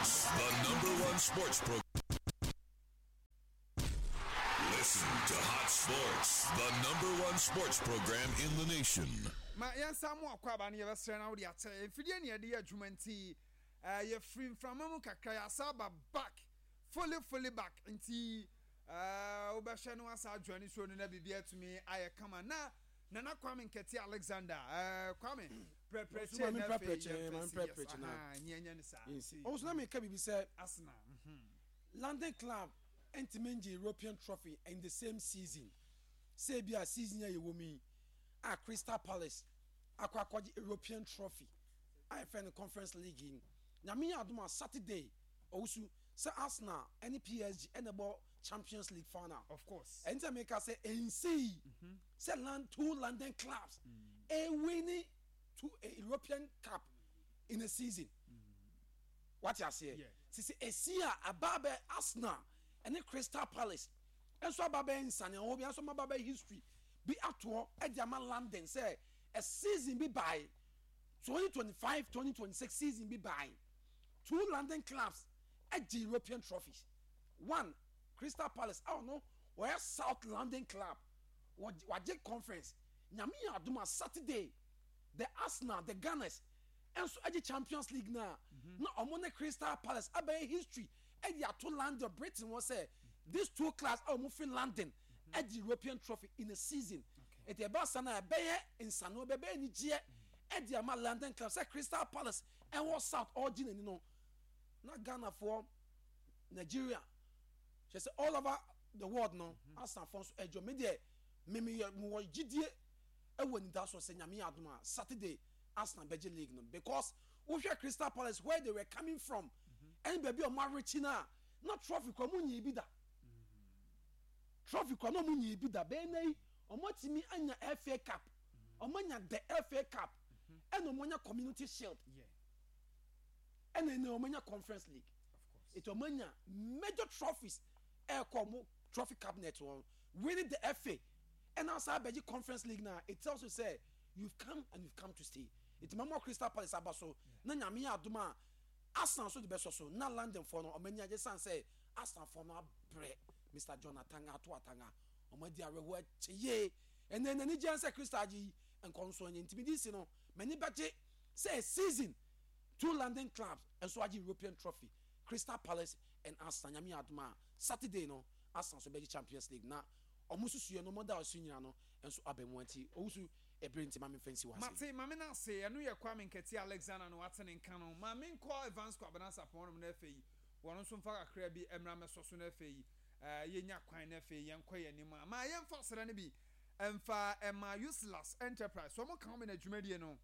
Sports, the number one sports program. Listen to Hot Sports, the number one sports program in the nation. Ma yansa mo akwaba na yebesre na wodi ate efidie ne yede adwumanti ye free from mu kakra ya saba back fully back nti obehwe no asa adwani so no na bibia tumi aye kama na Nana Kwame Nketi Alexander Kwame prepreche na nyanya ni sa also na me ka bibi say Arsenal London club entimenji European trophy in the same season say bia season ya yewomi Crystal Palace akwaji European trophy IFN Conference League in nyame adoma Saturday also say Arsenal any PSG and about Champions League final of course enter make us say NC say two London clubs a winning to a European Cup in a season what you say see a see ababe Arsenal and Crystal Palace and so ababe insane obi and so ababe history be atwo ediama London say a season be by 2025-2026 season be by two London clubs at the European trophies. One Crystal Palace, I don't know where South London club what conference nyame aduma Saturday the Arsenal the Gunners and so at the Champions League now no among Crystal Palace about history at the two London Britain was say these two clubs are moving London at the European trophy in a season at the Barcelona Bayer in Sano Bebe ni je at the London club say Crystal Palace and what South origin you know not Ghana for Nigeria she say all over the world no Arsenal fans ejo me dey me mo gidie e woni da so say nyame adoma Saturday Arsenal Beji League no because we hear Crystal Palace where they were coming from and baby o marriage na not trophy ko mu nyi bi da trophy ko no mu nyi bi da be nay o motimi anya FA Cup o manya the FA Cup and o manya Community Shield and then o manya Conference League of course it o manya major trophies trophy cabinet one winning the FA and also Beji Conference League now it also say you've come and you've come to stay it mama Crystal Palace abaso na nyame adoma Arsenal so the best so na London for no omanya je san say Arsenal for no bre Mr. Jonathan Atanga omadi arewo cheye and then any chance Crystal ji and konso ntimi dis no many beje say season two London clubs and so aji European trophy Crystal Palace and Arsenal nyame adoma Saturday no Arsenal so be Champions League na omususu no moda osunyira no enso abemwanti owusu ebrenti mame fancy wase mate mame na say enu ye Kwame Nketi Alexander no watene nka no mame nko advance kwa banasa pon no afei wono so mfa kakra bi emra mesoso no afei yenya kwan na afei yenko ye nim ma yemfa sere ne bi emfa ema useless enterprise so mo kan me na dwumadie no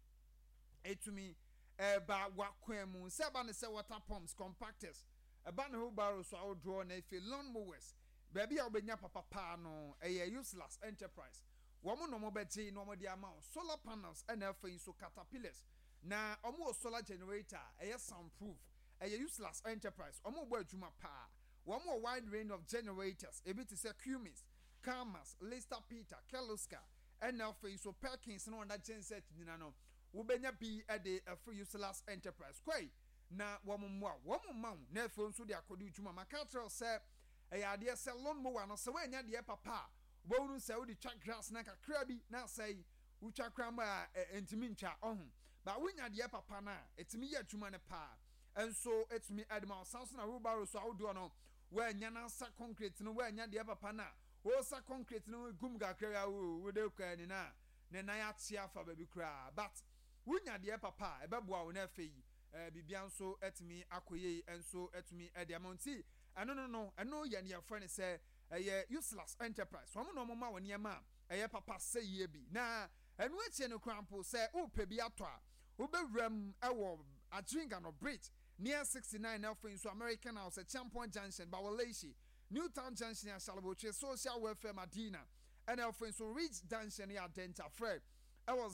etumi ba wakwan mu se ba ne se water pumps compactors eba ne ho baro so awdro na afei lawn mowers baby a obenya papa no useless enterprise womo no mo beje no mo dia ma solar panels and afei so caterpillars na omo solar generator soundproof useless enterprise omo bo adwuma pa womo wide range of generators ebi to say Cummins, Karmas, Leicester Peter, Keluska and afei so Perkins no under genset nyina no wo benya bi de free useless enterprise kwai na womo ma na afei so de akodi adwuma makatro say ade salon mo wa no se wa nya de papa wo wonu se wo de twa grass na kakra bi na say wo twa krama entimi ntwa ohun ba wo nya de papa na etimi ya adwuma ne pa enso etimi adma sanso na wheelbarrow so awdo no wa nya na sa concrete no wa nya de papa na wo sa concrete no gum kakra wo de kwa ni na ya tia fa ba bi kra but wo nya de papa e beboa wo na afei bibia nso etimi akoye enso etimi de amonti no ye ne friend say useless enterprise wo no ma woni ma papa say ye bi na enu eche no krampo say o pe bi ato a wo bewram ewo Adringa no bridge near 69 Elfin so American House at Champion Junction Bawaleshi Newtown Junction at Shalaboche Social Welfare Medina and Elfin so Ridge Junction near Denta Fred I was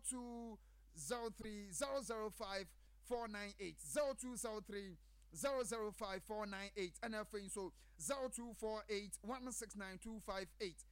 0203 005 498 0203 005 498 and so 0248 169 258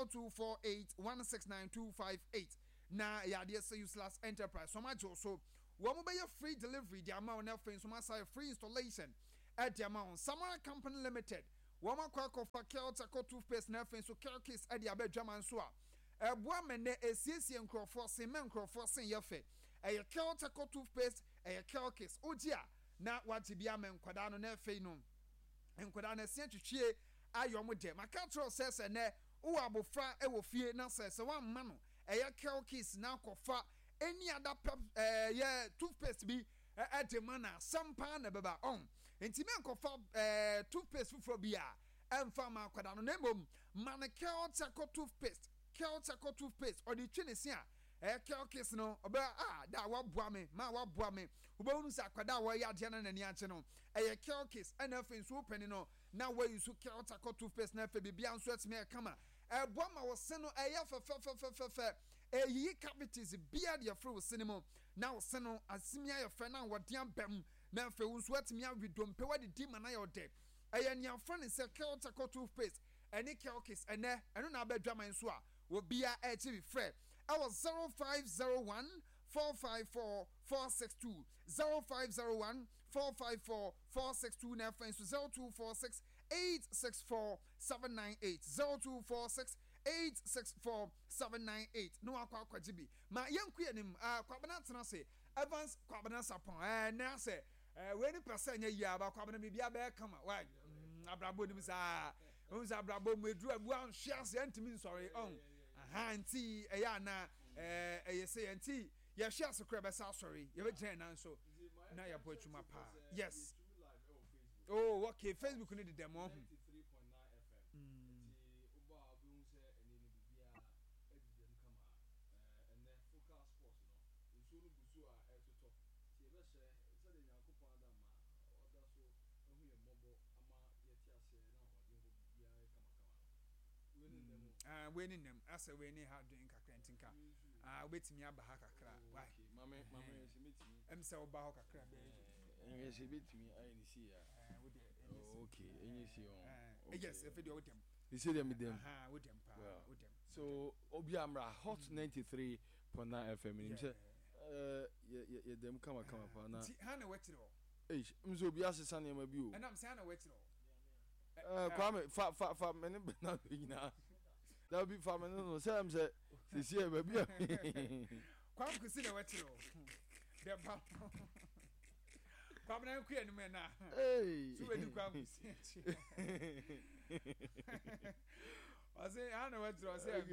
0248 169 258 na ya de useless enterprise so much also wɔn bɛyɛ free delivery di ama wɔn afei nso ma free installation ɛdi ama wɔn Samara Company Limited wɔn akɔ akɔfa Keltaco toothpaste na afei nso Kelkis ɛdi abɛdwama nso a ɛboa mɛnɛ esiesie nkurɔfoɔ sen mɛ nkurɔfoɔ sen yɛ fɛ ɛyɛ Keltaco toothpaste ɛyɛ Kelkis ogyi a na wagye bi ama nkwadaa no na afei no nkwadaa no ɛsia twitwie ayɔ mo dɛ maka kyerɛ sɛ nɛ wowɔ abofra ɛwɔ fie na sɛ wamma no ɛyɛ Kelkis na akɔfa any other yeah toothpaste bi ɛde ma na sampa na bɛba on nti me nkɔfa toothpaste foforɔ bi a ɛmfa ma akwadaa no na mmom ma no Keltaco toothpaste ɔde twe ne se a Kelkis no ɔbɛ da waboa me ma waboa me wobɛhunu sɛ akwadaa wɔyɛ adeɛ no n'ani agye no ɛyɛ Kelkis ɛna afei nso wopɛni no na wayi so Keltaco toothpaste na afei bibia nso atumi ɛkama ɛboa ma wo se no ɛyɛ fɛfɛfɛfɛfɛ ɛyiyi cavities bia deɛ frɛ wo se no mu na wo se no asimi ayɛ fɛ na wɔde abam na afei wo nso atumi awe dompe wɔde di ma na yɛ ɔdɛ ɛyɛ nea frɛ ne sɛ Keltaco toothpaste ɛne Kelkis ɛnɛ ɛno na abɛdwaman nso a wobia ɛkyi bi frɛ ɛwɔ 0501 454 462 0501 454 462 na afei nso 0246 864 798 0246 864-798 no akwa jibi ma yanku yanim kwabana tena se Evans kwabana sapon na se we ni person nya yi aba kwabana bibia ba kama why abrabo nim sa on za abrabo mu edu abu an hwe ase antimi nsori on aha nti eya na eyese nti ye hwe ase kra be sa sorry ye be gyina na so na ya bo atuma pa yes oh okay Facebook ni de demo winning them as a winning hard doing kakrantinka waiting me aba kakra why mama so ba kakra enye se betimi ayi ni si ya okay enye si on yes if you with them you see them with them with them so obi amra hot 93.9 FM ni say ye dem kama pa na ha na wetiro mzo obi asesa na ma bi o and I'm saying na wetiro kwame fa mene na nyina that will be farming no say am say see e ba bi kwam kusi na wetiro de ba kwam na ku enu me na so we ni kwam kusi I say I know what to say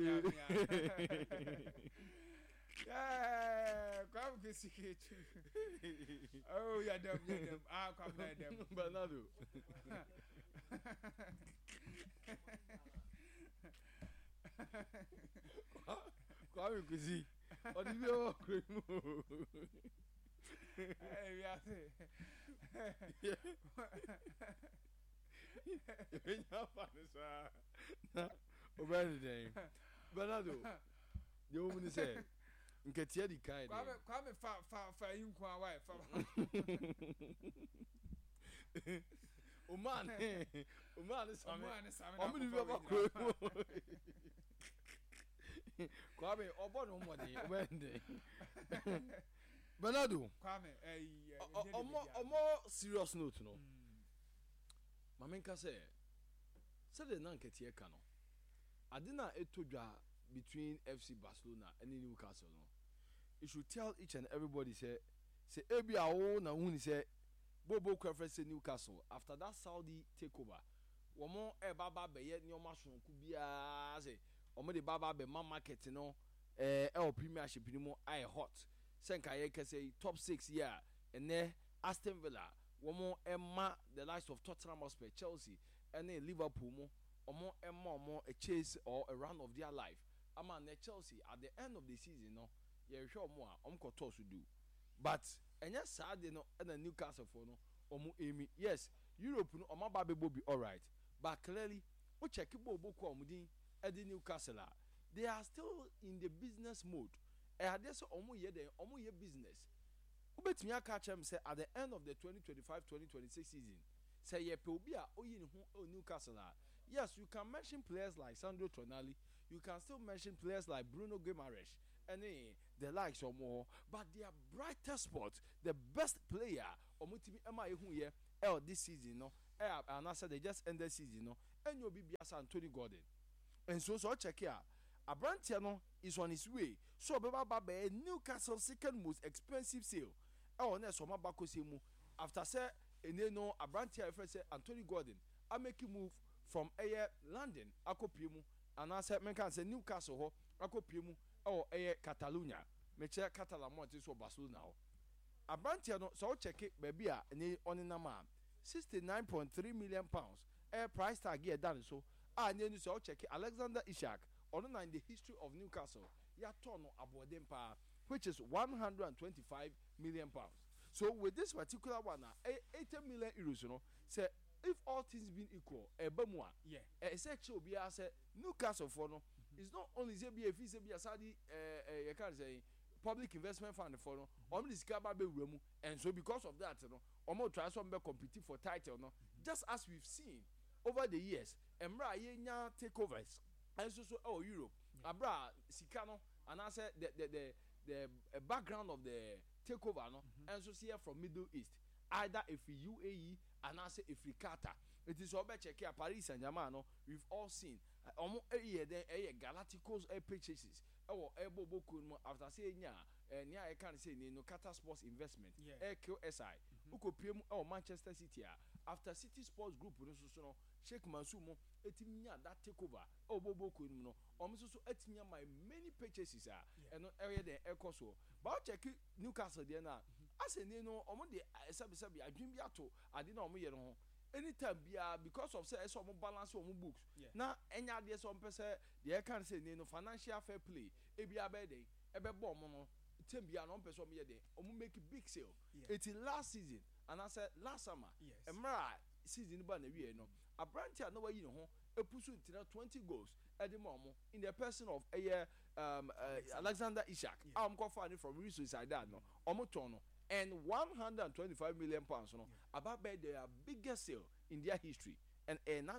yeah kwam kusi kechu oh yeah them kwam na them Bernardo Kwame kuzi odi bi o kremu we are enya fanisa na obani den Bernardo de o muni say nketia di kai de Kwame fa yinku awai fa Oman sami omuni bi ba kremu Kwame obo no mode wende Bernardo Kwame omo serious note no mamenka say the nankete ka no adina etodwa between FC Barcelona and Newcastle no you should tell each and everybody say ebi awo na huni say Bobo Conference Newcastle after that Saudi takeover womo baba be ye nyoma sonku bia say omo de baba be man market no premiership ni mo ai hot senka ye kese top 6 year ene Aston Villa womo emma the likes of Tottenham Hotspur, Chelsea and Liverpool mo omo a chase or a run of their life ama na Chelsea at the end of the season no ye hwe omo a omko to so do but enya sad no na Newcastle for no omo emi yes Europe no omo ba be all right but clearly o check bobo ko omudin Eddie Newcastle they are still in the business mode and they say omo ye business ubetimi aka chem say at the end of the 2025-2026 season say ye pe obi a oyi ne ho Newcastle yes you can mention players like Sandro Tonali you can still mention players like Bruno Guimaraes any the likes or more, but their brightest spot, the best player or mutimi ema ehu ye this season no and I said they just end the season no and you'll be Anthony Gordon. And so check here. Abrantiano is on his way. So Baba Newcastle second most expensive sale. Nesoma Bakosimu after say no Abrantia friend say Anthony Gordon. I make you move from London, Akopimu, and I said can say Newcastle Akopimu or Catalonia. Make sure Catalamont is for Barcelona. Abrantiano so check it baby on in a man. 69.3 million pounds. Price tag here done so. Then you so check it. Alexander Isak, on in the history of Newcastle, Yatono Abodempa, which is 125 million pounds. So with this particular one, 80 million euros, you know, say if all things being equal, Bemwa, essentially be as Newcastle for no, it's not only ZBA, a Saudi, you can't say public investment fund for no, only discover room, and so because of that, you know, almost try some competing for title, no, just as we've seen over the years, Emra Yenya takeovers, and so Europe, Abra Sikano, and I said the background of the takeover, no, and so here from Middle East, either if UAE and I say if Qatar. It is over check here Paris and Germano. We've all seen almost a year then Galacticos purchases. Ebo boku after saying I can't say no Qatar Sports Investment QSI uko PM Manchester City after City Sports Group no Sheikh Mansumo etimnya that takeover boku no so etimnya my many purchases and area the so but check Newcastle there na as no omo de sabi adwin bi ato ade na omo ye no anytime because of say some balance on books now enya de some person they can say no financial fair play ebia be dey ebe bo mo no tem bia no person me dey omo make big sale it is last season and I said last summer emra season ba na wie no Abrantia no wa yi no ho epusu ntina 20 goals edimomo in the person of Alexander Isak am go find from resource side that no omo ton no and 125 million pounds no about their biggest sale in their history and now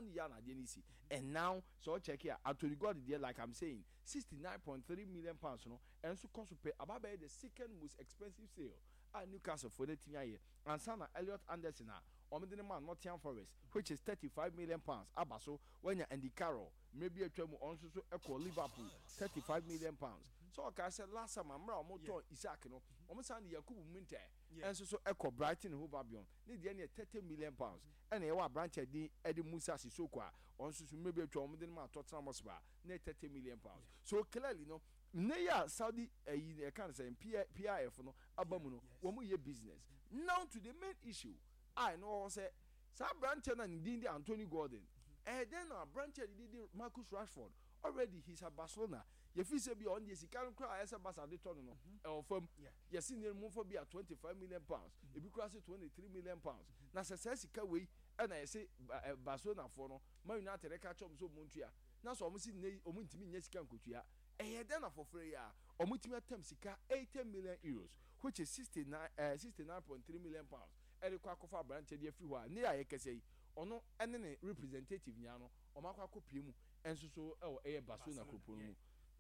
and now so check here Anthony Gordon there like I'm saying 69.3 million pounds no and so cost to pay about the second most expensive sale at Newcastle for the team here and Sana Elliot Anderson man Nottingham Forest which is 35 million pounds abaso when you're Andy Carroll maybe a term also so equal Liverpool 35 million pounds. So I said last time I'm motor Isaac no almost and Yakubu Minte and so echo Brighton Hove Albion need the 30 million pounds and a branch Eddie Musa Sissoko on so maybe a term than my Tottenham Hotspur near 30 million pounds. So clearly no near Saudi I can't say PIF no abamuno when we business now to the main issue I know say Sir Branch and indeed Anthony Gordon and then our branch did Marcus Rashford already he's at Barcelona. If you say beyond yes, he can't cry as a bass at the tunnel or from yes, in the move for be at 25 million pounds. If you cross it 23 million pounds. Now, says he can wait, and I say Barcelona for no, my United catch up so Montreal. Now, so almost in Omuntimi yes can could ya. A then for free, Omutima Temsika 80 million euros, which is 69.3 million pounds. Eric Quacofa branch everywhere near I can say, or no, any representative Yano, or Makako Pimu, and so Barcelona Kupumu.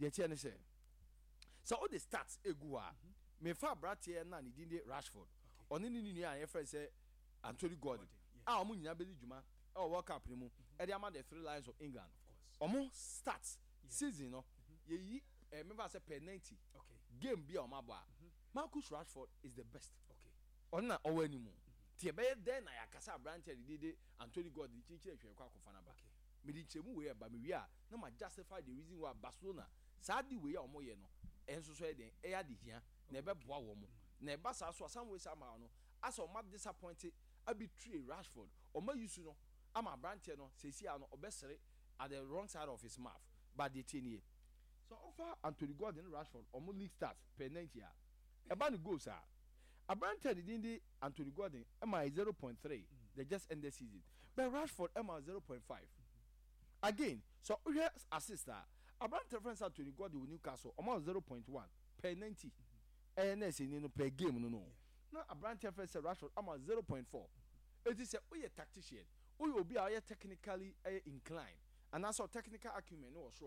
So all the stats egua me fa bratie na ni dinde Rashford oni ni nua an friend say Anthony Gordon omo nyina beli djuma World Cup ni mu e dey am the three lions of England omo stats season no ye yi remember say per 90 game bi omo aba Marcus Rashford is the best ona owani mu tie be den na yakasa bratie dide Anthony Gordon chichire hwe kwa akofana ba me di chemu we ba me wi a na ma justify the reason why Barcelona Sadi way or more no, and so say then air the here, never boa woman, never saw some way somehow no. As or mad disappointed, I betray Rashford, or my use no, I'm a branch no, says he no obesity at the wrong side of his mouth, but the 10 year. So offer Anthony Gordon Rashford or more league starts per 90 year. A band goes are. A branch didn't Anthony Gordon, MI 0.3, they just end the season. But Rashford MI 0.5. Again, so here's a sister. A brand reference to the God with Newcastle almost 0.1 per 90 ANS in per game no. Now a brand reference Rashford almost 0.4. It is a tactician. We will be technically inclined and also technical acumen no sure.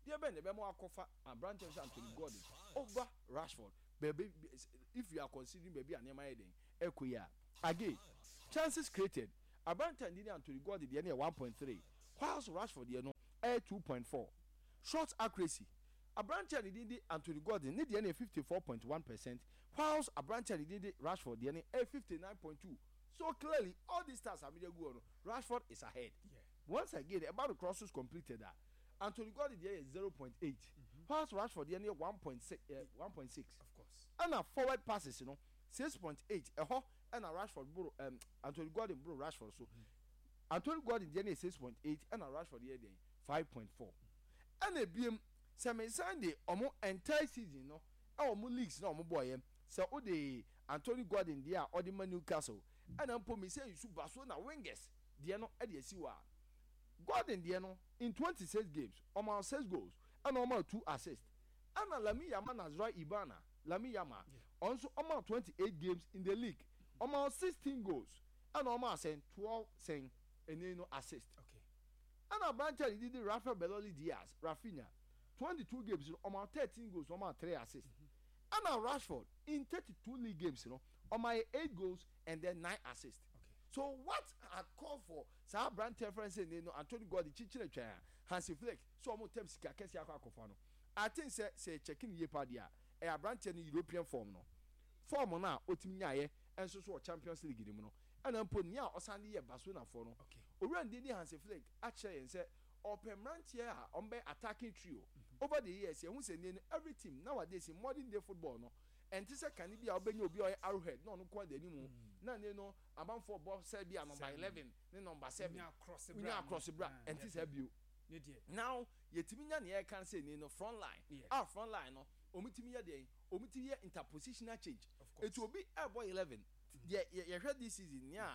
deɛ bɛn na ɛbɛma akɔfa aberanteɛ sɛ Anthony Gordon over Rashford baby if you are considering baby a nneɛma yɛ den ɛkɔ yi a again chances created aberanteɛ ndi ne Anthony Gordon deɛ no yɛ 1.3 whilst Rashford deɛ no ɛyɛ 2.4 shot accuracy aberanteɛ ne di Anthony Gordon ne deɛ no yɛ 54.1% whilst aberanteɛ ne di Rashford deɛ no ɛyɛ 59.2 so clearly all these stats are media good Rashford is ahead once again about the crosses completed that Anthony Gordon there is 0.8 whilst Rashford there near 1.6 of course and a forward passes 6.8 and a Rashford bro Anthony Gordon bro Rashford so Anthony Gordon there is 6.8 and a Rashford there 5.4 and a BM Sunday entire season no leagues no boy so the Anthony Gordon there or the Newcastle and I'm me say you should Barcelona wingers there no Gordon there no in 26 games almost 6 goals and almost 2 assists and Lami Yama Nazra Ibana Lami Yama also almost 28 games in the league almost 16 goals and almost 12 saying and no assist and a branch did Rafael Beloli Diaz Rafinha 22 games almost 13 goals almost 3 assists and a Rashford in 32 league games almost 8 goals and then 9 assists. So what had called for Sir Brand reference and Anthony Gordon Chichile Chair, Hansi Flick, so I'm going to Kasia Kakofano. I think say checking Yepadia, a branch in European form no. Form now, Otimia, and so Champions League. And I'm putting out Osandi Basuna for no. Oran did Hansi Flick, actually, and said, Open Rantia, on attacking trio. Over the years, you say every team nowadays in modern day football no. And this can be our Benyo be Arrowhead, no quite anymore. None, you know, about 4 balls, Serbia number 11, then number 7. We are across the brand, and this have you. Now, Yetimian here can say, you know, front line. Our front line, no, Omitimia day, Omitimia interpositional change. It will be a boy 11. Yeah, you heard this season, yeah.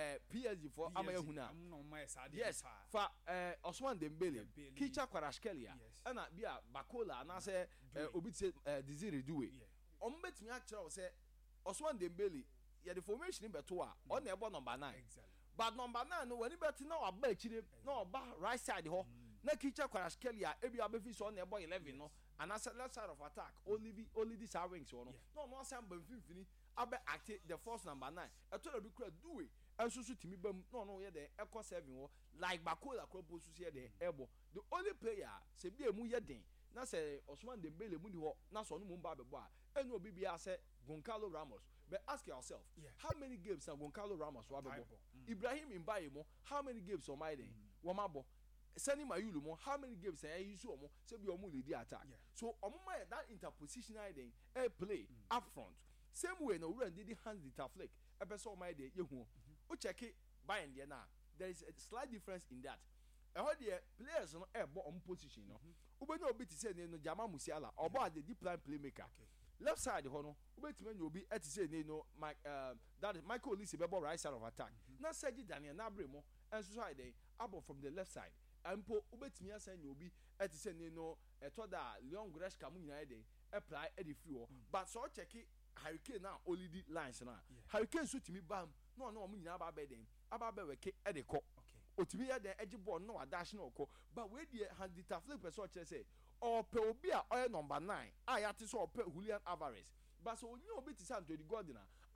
PSG for Amayahuna. Yes, for Osman Dembele, Kicha Kwarashkelia, and Bia Bakola, and I say, Obit Desire do it. Bet me actually say Osman Dembele yeah the formation in Betua on the number 9 but number 9 no when you bet now about no right side ho na Kicha Kwarashkelia ebi abefi so on the 11 no and as left side of attack only this our wings no no say Benfini abe active the first number 9 e to be crowd do it and so timi bam no yeah the echo 7 like Bakola Kropo so here the elbow the only player say be emu ye den na say Osman Dembele mu ni ho na so no mu ba bebo a enu obi bia say Goncalo Ramos but ask yourself how many games na Goncalo Ramos wa bebo Ibrahim Mbaye mo how many games o mai den wo mabo Sani Mayulu mo how many games na you so mo say be o mu lead attack so o mo mai that interpositional den play up front same way no we did hands the flick e be so o mai den yehu o check it by and there na there is a slight difference in that how the players no on position no ubenya obi ti say no Jama Musiala obo at the deep line playmaker left side ho no ubetime no obi ati say no that is Michael Olise bebo right side of attack na Sergi Daniel Nabre mo enso side dey abo from the left side ampo ubetime asan no obi ati say no eto da Leon Goretzka mu nyina dey apply e dey free but so check Hurricane now only the lines na Hurricane so timi bam no mu nyina ba be den aba be weke e dey ko otimi ya den edge ball no adash no ko but we dey hand the flip person say or pe obi a oil number 9 ya ti so pe Julian Alvarez but so onye obi ti say Anthony Gordon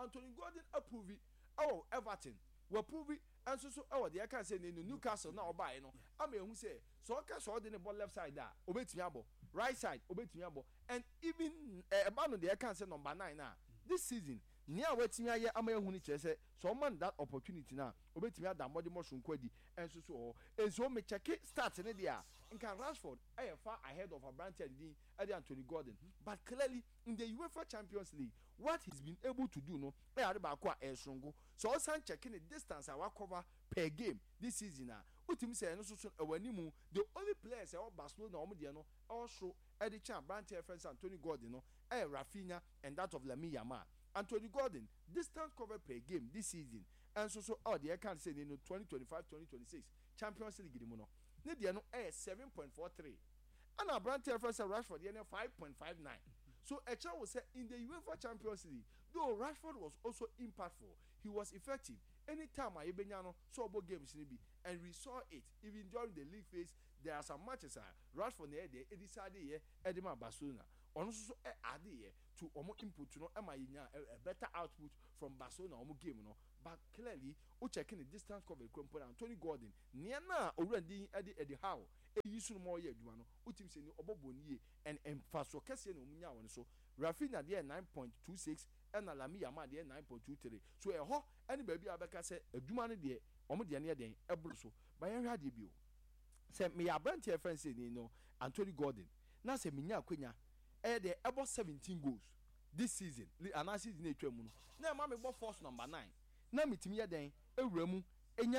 approve it Everton we approve it and so they can say no Newcastle na oba no am ehun say so ka so dey the ball left side da obetimi abo right side obetimi abo and even about no they can say number 9 na this season nia wetimi aye ama ehun ni kire say so man that opportunity na obetimi ada modi mo kwadi enso so enso me check start ne dia nka Rashford far ahead of Abrante and Anthony Gordon but clearly in the UEFA Champions League what he's been able to do no are ba kwa esrongo so san checking the distance our cover per game this season na utimi say no so ewanimu the only players Barcelona omo dia no also Eddie Chan Abrante friends Anthony Gordon no Rafinha and that of Lamine Yamal. Anthony Gordon distance cover per game this season and so the can say in 2025-2026 Champions League no ne dia no 7.43 and Abrante first Rashford dia 5.59 so Echa will say in the UEFA Champions League though Rashford was also impactful he was effective anytime I no so about games in be, and we saw it even during the league phase. There are some matches Rashford there it decided here Edema Barcelona on also add to almost input to know am I a better output from Barcelona almost game no, but clearly o checking the distance cover component Tony Gordon near now already Eddie Howe you soon more year you know utim say oboboni and fast so kese no munya won so Rafinha there 9.26 and Lami Yamal there 9.23 so e ho any baby abeka say adwuma no de omo de ne den ebro so ba yan hwa de bio say me abranti e friend say ni no Anthony Gordon na say minya akwanya de about 17 goals this season and last season e twam no na ma me bo force number 9 na mitimi ye den ewura mu enya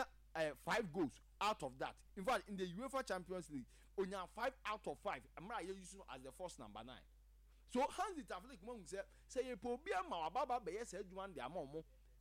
5 goals out of that. In fact, in the UEFA Champions League, only 5 out of 5. I'm not using as the first number 9. So Hans it Affleck mom say you be a ma baba be yes one the among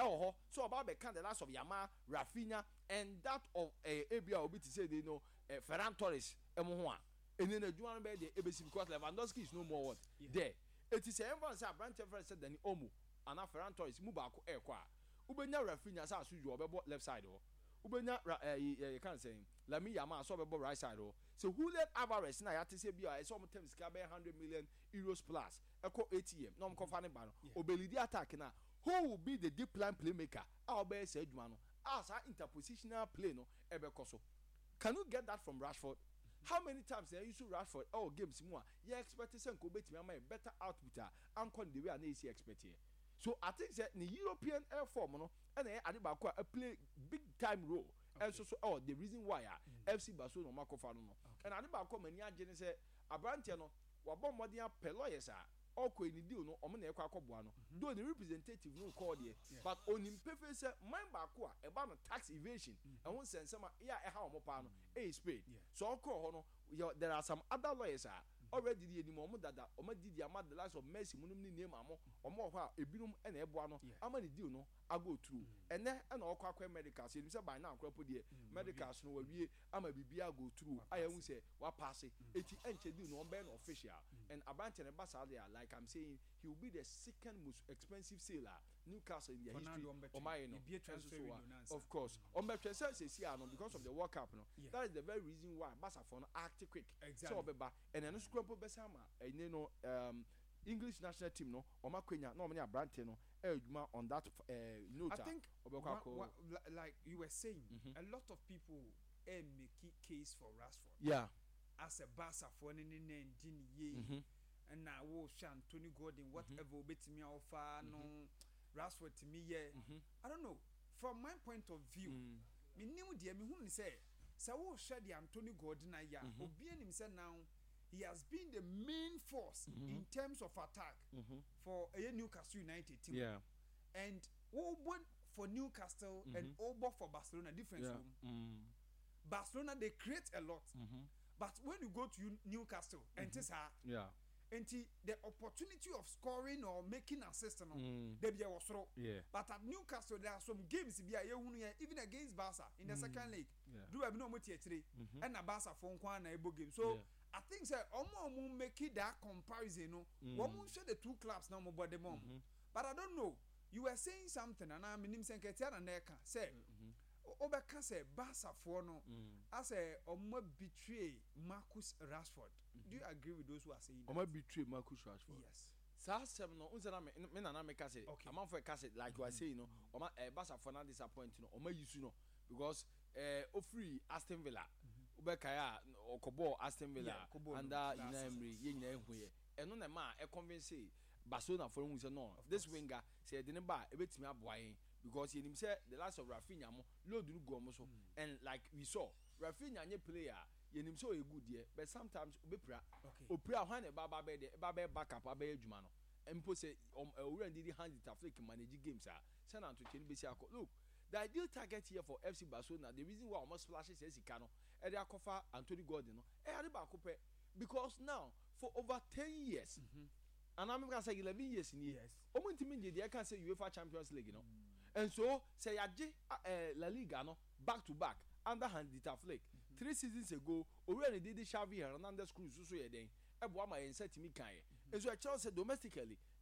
so about the last of Yama, Rafinha, and that of ABA will be to say they know Ferran Torres and then the Juan be the ABC because Lewandowski is no more what there. It is everyone say branch everyone said than Omu and Ferran Torres move back air qua. Ubenya Rafinha sa su you left side Ubenya you can't say Lami Yama so be right side so who let Alvarez na yati say bia some terms ka be 100 million euros plus echo ATM no mko fane ba no obelidi attack na who will be the deep line playmaker our be say adwuma no as a interpositional play no ebe koso can you get that from Rashford? How many times they used to Rashford games more you expect say ko betimi am better output and con the way na see expect here. So I think that the European air form no and Adibako play big time role. And so the reason why FC Barcelona Makofano no and Adibako many agent say Abrantiano Wabomodia Peloyes or Queen Dio no Omane Kwakobuano. Do the representative no call here, but on him say mind Bakua about tax evasion and one sense some how mopano a spade. So there are some other lawyers already the moment that did the amount the last of Messi munum name amo omo ho a ebinum e na ebo ano amani deal no I go through and then and all kwa medicals you say by now kwa put medicals no we ama bibia go through I won say wa pass it enche deal no be official and Abante and Basalia like I'm saying he will be the second most expensive sailor Newcastle in their history o my no of course on be say because of the World Cup no that is the very reason why Barca for no act quick so beba and then scrumpo besama no English national team no omakwenya no many Abrante no eduma on that note I think like you were saying a lot of people make case for Rashford as a Barca for any and now Anthony Gordon whatever betimi offer no Rashford to me I don't know from my point of view me knew dear me who say wo share the Anthony Gordon obi anim say now he has been the main force in terms of attack for a Newcastle United team. And Obo for Newcastle and Obo for Barcelona difference. Barcelona they create a lot. But when you go to Newcastle and the opportunity of scoring or making assist they be but at Newcastle there are some games even against Barca in the second league. Do have no and a Barca for one game. So I think say omo make that comparison no one share the two clubs now but the mom but I don't know you were saying something and I mean say Ketiana Neka say obeka say Barca for no as a omo betray Marcus Rashford. Do you agree with those who are saying that? Omo betray Marcus Rashford? Yes. Sa seven no unzana me na make say am for cassette like you are saying no omo Barca for na disappoint no omo use no because free Aston Villa Ubekaya Okobo Aston Villa and Emery Yenya Huye and on a man a convince Barcelona for who no this winger said didn't buy a bit me up because he himself the last of Rafinha load go and like we saw Rafinha player him so a good year but sometimes Opera when a baba backup abe jumano and put say already hand it Affleck manage games send out to look. The ideal target here for FC Barcelona, the reason why almost splashes says he cannot, Cofa Anthony Gordon, because now for over 10 years, and I'm going to say 11 years in years, I can say UEFA Champions League, and so say La Liga no back to back underhand the Affleck 3 seasons ago, already did the Xavi Hernandez Cruz so then. And so I said domestically,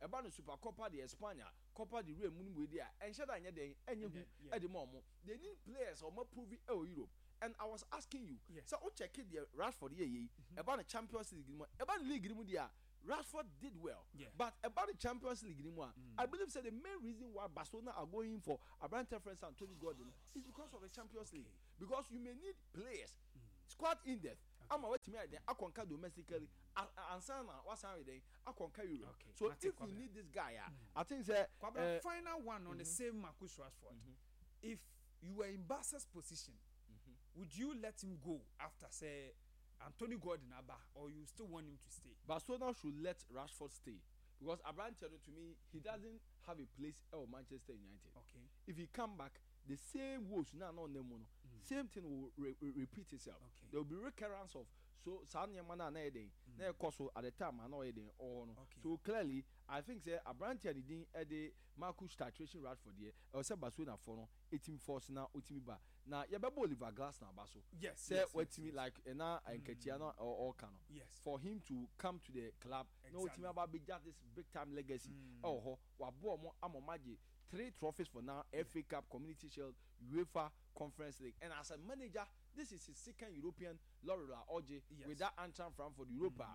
eba no Super Copa de España Copa de Rey mu we dia enhye da nya den enye hu e de mo they need players or more prove Europe. And I was asking you, so o check the Rashford ye about the Champions League about the league dia Rashford did well, but about the Champions League I believe the main reason why Barcelona are going for Abraham Friends and Tony Gordon is because of the Champions League, because you may need players squad in depth. I'm away to me then I conquer domestically and sana what's happening I conquer Europe. So if you need this guy, I think that final one on the same Marcus Rashford. If you were in Barca's position, would you let him go after say Anthony Gordon Abba, or you still want him to stay? Barcelona should let Rashford stay because Abraham told to me he doesn't have a place at Manchester United. Okay. If he come back, the same woes now on them same thing will repeat itself. Okay. There will be recurrence of so Sanya Mana na day na koso at the time I know or no. So clearly I think say Abraham didn't the Marcus titration Rashford there or say Barcelona for no 18 force now ultimate ba na yabebo Oliver Glasner baso. Yes. Say what me like na Nketiana or Kano. Yes. For him to come to the club, no ultimate about be just this big time legacy. Oh, wabo mo amomaji 3 trophies for now: FA Cup, Community Shield, UEFA Conference League, and as a manager, this is his second European laurel OJ with that Antrim Frankfurt Europa.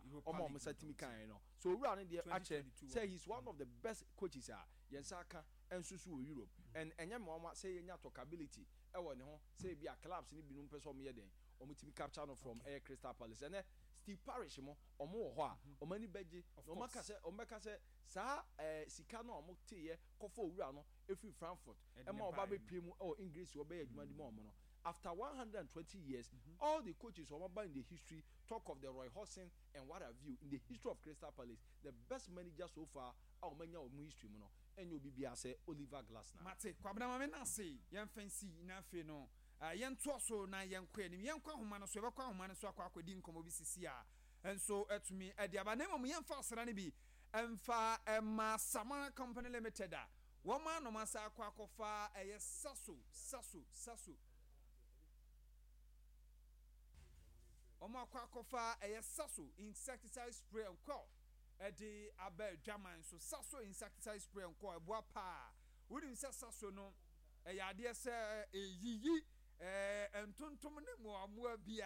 So we are in the actually say he's one of the best coaches Yensaka and Susu Europe, and Yamama say nya talkability. Say be a clubs in the person me then omutimi capture no from Air Crystal Palace and Steve Parish mo omo ho a omani beji no maka say sa sika no omo te ye kofo owura no efi Frankfurt e ma oba be pie mu English wo be adwuma di mo no. After 120 years, all the coaches who are in the history talk of the Roy Hodgson and what have you in the history of Crystal Palace, the best manager so far, our manager of history, and you'll be say Oliver Glasner. Mate, Kwabena Mamena say, young fancy, nothing no. Yan Twaso na yan queen, young Kwahumana, so Kwahumana, so Aquadin Comobisia. And so to me, at the Abanema, young fast Ranibi, and far Emma Samara Company Limited. One man no masa Quacofa, a Sasu. Oma kwakofa saso insecticide spray and call the abel German so saso insecticide spray and call boa pa wouldn't say saso no yade say yiyi entontom ne mo amoa bia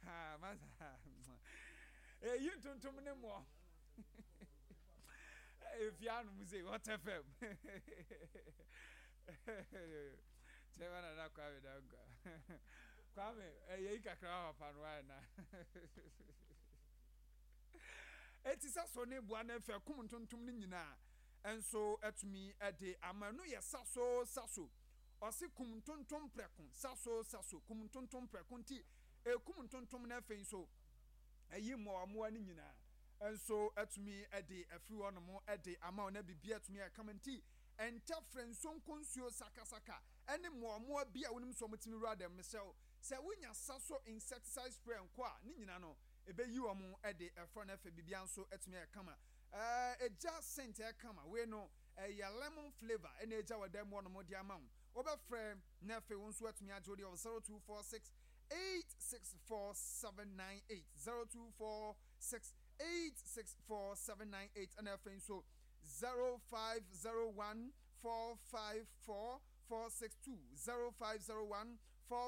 yi entontom ne mo if you are music what FM Chevana na kwa vidanga Kwame, ye kakra panwa na. Etisa so ne bua na fe kum ntontom ni nyina. Enso etumi ede amanu ye saso. Ose kum ntontom prekun, saso kum ntontom prekun ti kum ntontom na fe so. Eyi mo ni nyina. Enso etumi ede afri wono mo ede ama na bibia etumi akamenti. Enta frenson konsuo sakasaka. Ene mo bia wonim so mutimi rada mesel. Se wunya saso insecticide spray nkwa ni nyina no ebe yi omo ede efro na fe bibia nso etumi ekama eja scent ekama we no ya lemon flavor ene eja wadam wono mo dia ma wo be frɛ na fe won so etumi agye odi 0246 864798 0246 864798 and afen so 0501 454 462 0501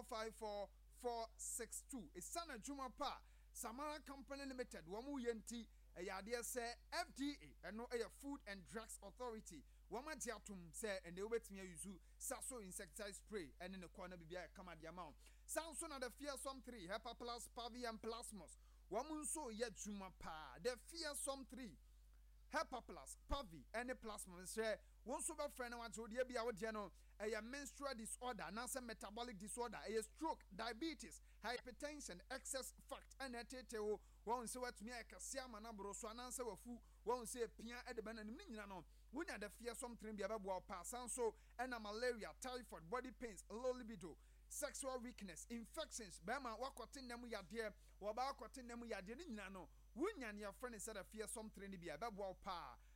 454-462. It's Sana Juma Pa, Samara Company Limited, Wamu Yenti, a yadia say FDA, and no air Food and Drugs Authority. Wama Diatum say, and they wait me use Saso insecticide spray, and in the corner be a come at the amount. Samson at the fearsome 3, Hepa Plus, Pavi and Plasmos. Wamunso yet Juma Pa, the fearsome 3. Hepa Plus, Pavi, and the Plasmos say, one super friend wants to be our general. A menstrual disorder, nasa metabolic disorder, a stroke, diabetes, hypertension, excess fat, and a tete won't say what me a Cassiama number so an answer of who won't say Pia at the Benin. We had the fear something be about pass so and malaria, typhoid, body pains, low libido, sexual weakness, infections, Bama, Wakotin them we are dear, Wabakotin them we are dear. No, when your friend is at a fear something be about pa.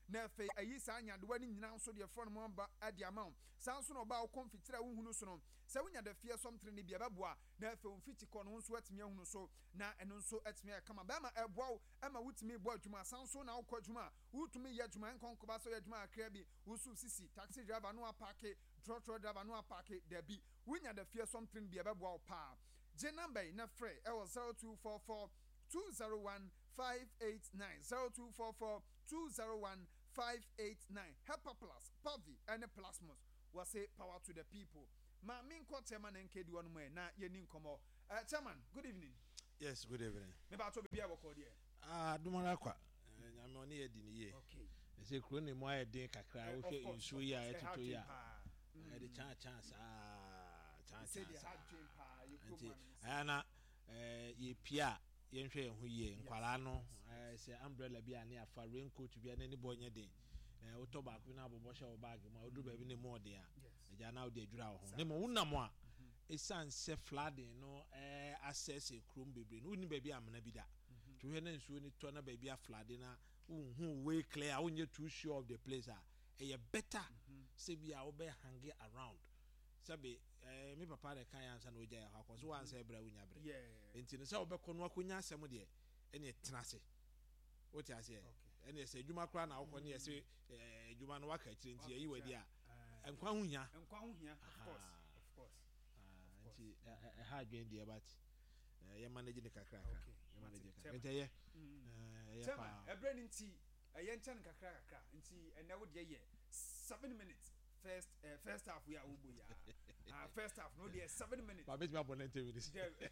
na fe ayi sa anya de wani nyina nso de front mo ba ade amount san so no ba wo konfitira wo hunu so no se wonya da fie something ne bia beboa na fe wo fiti ko no nso atimi ahunu so na eno nso atimi akama ba ma eboa wo ama wutimi bo adwuma san so na wo kwa adwuma wutumi ya adwuma nkonko ba so ya adwuma akra bi wo su sisi taxi driver no apake trotro driver no apake da bi wonya da fie something bia beboa wo pa je number na free e was 0244 201 589 0244 201 589 Helper Plus Pavi and Plasmus was say power to the people. Ma min ko chairman NKD one more na yeni nkomo. Chairman, good evening. Yes, good evening. Me ba to be able call there. Dumara kwa. Nyame oni ye din ye. Okay. E say kro ne mo aye den kakra wo hwe nsu ya etito ya. E de chance chance. Say the hard dream pa you come. Ayana ye pia ye hwe hu ye nkwala no say umbrella bi ane afa raincoat bi ane ni bonye den. Wo to ba ko na bobo hye wo bag ma odu ba bi ne mo de a. Eja na wo de adwura ho. Ne mo wunam a esan se flooding no access e krom bebre no ni ba bi amana bi da. To hwe na nsuo ni to na ba bi a flooding na who way clear when you too sure of the place a better say be a be hanging around sabi me papa de kan answer no gya ha ko so wan say bra wunya bre enti no say obekọ no akonya asem de ene tenase what you say ene say adwuma kra na akọ ne say adwuma no waka kire enti yi wadi a enkwa hunya of course enti ha adwen de but ye manage the kakra ye manage enti ye Chairman, every nti ayenchan kakra nti na wo de ye 7 minutes first half we are ubu ya first half no dey 7 minutes ba bet me abon 10 minutes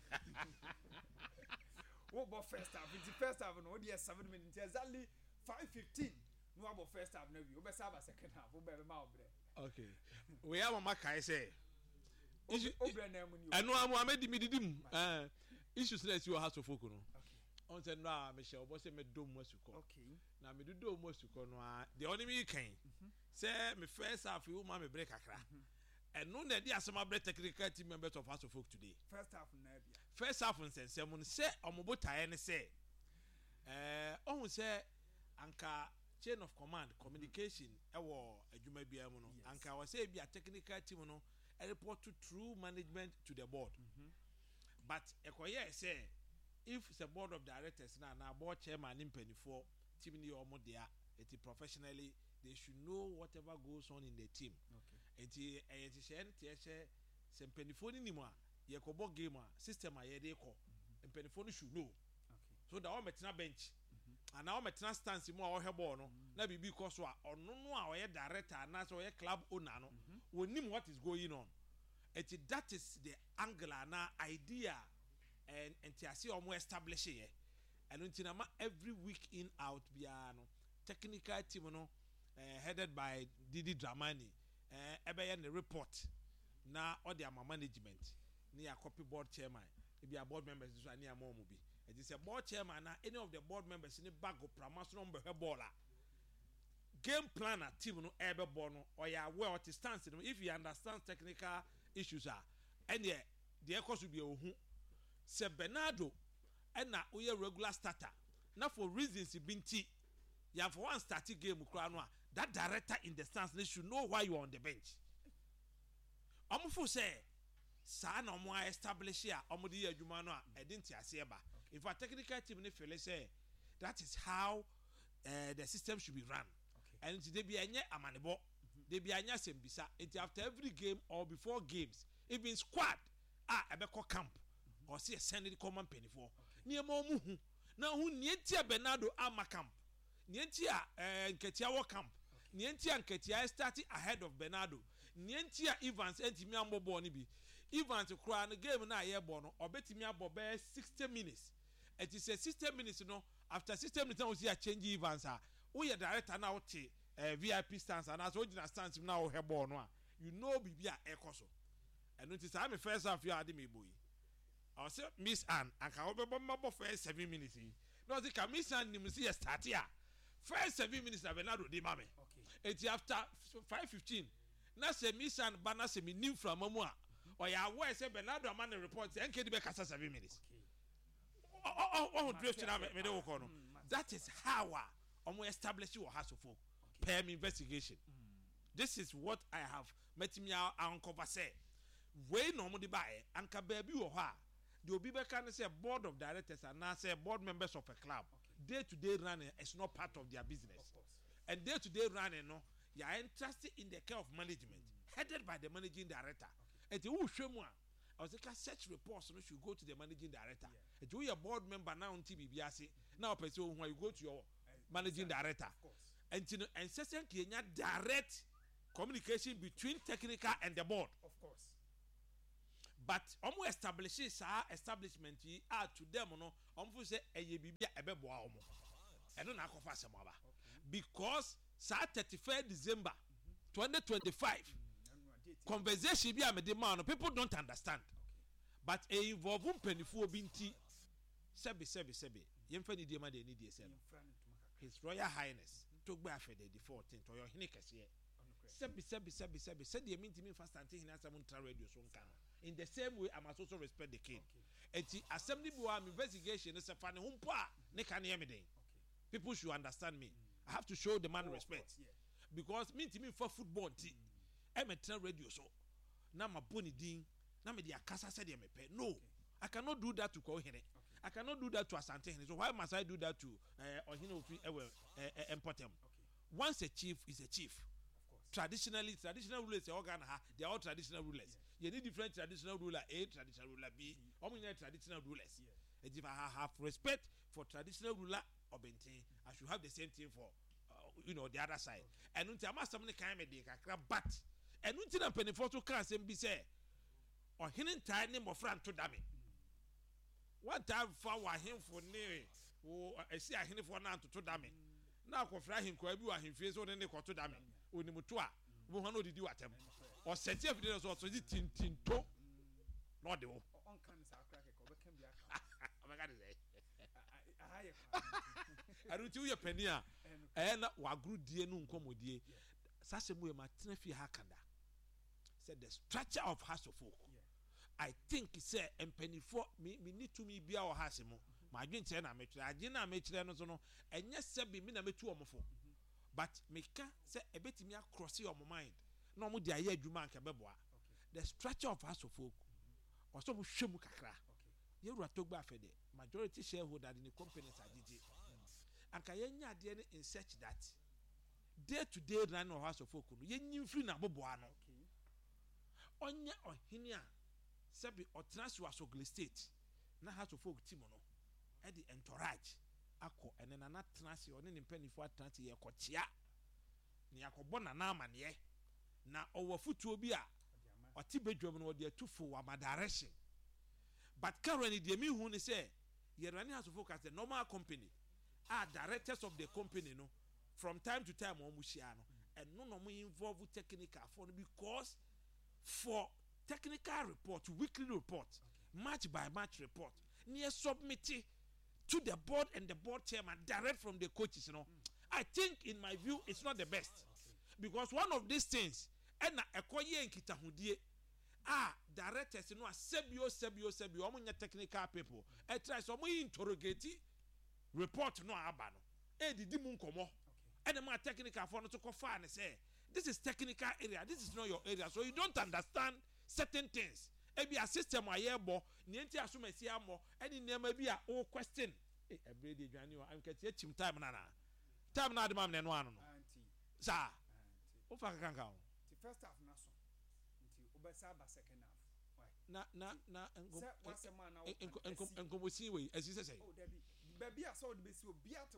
wo bo first half no dey 7 minutes exactly 5:15 no abo first half na we wo be say aba second half wo be ma obre okay we have mama kai say obre na mu ni anu amu amedi mididim issues na si o house of folk no on said no Michelle boss me do mo suko okay na me do mo suko no the only me kan say me first half you ma me break akra and no na dey asema break technical team members of house of folk today first half na bia first half nsensem no say omobotae ne say ohun say anka chain of command communication ewo adwuma bia mu no anka wa say bia technical team no report to true management to the board but ekoye say if the board of directors na board chairman in penifo team ni omo dia eti professionally they should know whatever goes on in the team eti eti share se penifo ni mu a ye ko bo game a system a ye de ko penifo no should know so that all metina bench and all metina stance mu a wo hebo no na bibi ko so a ono no a ye director na so ye club owner no wonim what is going on eti that is the angle na idea and tiasi omo establish here and until na every week in out bia no technical team no headed by Didi Dramani ebe ye report na all the management ni a copy board chairman e be board members so ani am bi e dey say board chairman na any of the board members ni bag of promotion number he baller game planner team no ebe ball no or ya well to stance if you understand technical issues and the course will be ohun se Bernardo na oye regular starter na for reasons binti ya for one starting game kura no that director in the stance they should know why you are on the bench omfo say sa na omo establish ya omo di adwuma no a edinti ase ba in fact technical team ne feel say that is how the system should be run and today be anye amanebo they be anya sembisa it after every game or before games even squad ebeko camp or see a sending common penny for near Momu. Now, who Nientia Bernardo Ama camp, Nientia and Ketia camp, Nientia and Ketia starting ahead of Bernardo, Nientia Evans and Timiambo Bonibi, Evans to cry the game na airborne or Betimia Bobe 60 minutes. It is a 60 minutes, you know, after 60 minutes, we see a change Evans. We are director now, VIP stance and as original stance now, airborne. You know, Bibia Ecoso. And notice I'm a first half you had me boy. I say Miss Anne, and can over first 7 minutes. No, the Miss Anne, you see a start here. First 7 minutes, I will not do the mammy. It's after 5:15. Now say Miss Anne Banner say me new from Mamma. Or ya where say Bernardo man reports and can be 7 minutes. Oh, drift in a middle corner. That is how we establish your house of folk. sperm investigation. This is what I have met me out uncover say. Way no money buy anka baby or ha. The Obibe can say board of directors and now say board members of a club. Day-to-day running is not part of their business. And day-to-day running, no, you are interested in the care of management, headed by the managing director. And the Ushemwa, I was like, such reports no should go to the managing director. And you are a board member now on TBBC. Now, person when you go to your managing director. And certain Kenya direct communication between technical and the board. Of course. But establishes our establishment are to them no say bibia ebeboa omo eno na akofa semaba because 31st December 2025 conversation bi amede man people don't understand but involve mpanifu obi nti sebi yemfa ni die ma de ni die se His Royal Highness Togbe Afede the 14th or your hine kese sebi said the meantime fast and hina some radio so nka in the same way I must also respect the king. And the assembly investigation is a funny humpa. People should understand me. I have to show the man respect. Because me for football I'm a radio so now my bony ding now me the akasa said no I cannot do that to Kohene. I cannot do that to Asante. So why must I do that to Ohino Empotem? Once a chief is a chief. Traditional rulers they are all traditional rulers. You need different traditional ruler A, traditional ruler B, traditional rulers. And if I have respect for traditional ruler Obente, I should have the same thing for the other side. And until I must somebody kind of but and until I'm penny for to class and be say or hidden time name of friend to damn. One time for him for near I see a hint for now to damn. Now confront him could him face on any quarter damn. Unimutua, who did you attempt? Or set up the results of the tinto? Not the I don't do your penny. And Wagru dear nun comodie. Sassemu Martinefi Hakanda said the structure of House of Folk. I think he said, and penny for me need to me be our Hasimo. My dream ten I didn't make no, and yes, said be me two or more. But Mika said a bit me across your mind. No more the air Juman Kabeboa. The structure of House of Folk was so Shumukakra. You were talking about majority shareholder in the companies I did. And Kayanya did in such that day to day run of House of Folk, you free na Boboano. Onya or Hinia Sabi or Transwasogli State. Na House of Folk Timono. Eddie entourage. Ako and then another trans or any penny for transi a cochia. Niakobona na manye. Na over foot to be or Tibet or their two for my direction. But currently, the me who say, you're running as to focus the normal company. Directors of the company, no, from time to time, Omushiano, and no involved with technical for because for technical report, weekly report, match by match report, near submitted to the board and the board chairman direct from the coaches, I think in my view it's not the best because one of these things and a koye nkitahudie directors sebio omunya technical people try so mo interrogate report no abano didi mu nkomo and the technical for no to confirm and say this is technical area, this is not your area, so you don't understand certain things. Ebi a system ayebo ni enti asumasi amo any name bi a o question every day dwane o am kete chim time na de mam ne no ano no sa o fa kanka o the first half na so nti obesa ba second half na enkomosi we as you say oh debi baby a so de besi obi at